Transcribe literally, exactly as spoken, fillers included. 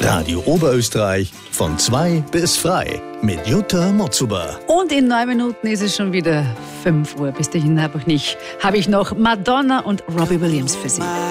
Radio Oberösterreich von zwei bis frei mit Jutta Motzuber. Und in neun Minuten ist es schon wieder fünf Uhr. Bis dahin habe ich, nicht, habe ich noch Madonna und Robbie Williams für Sie.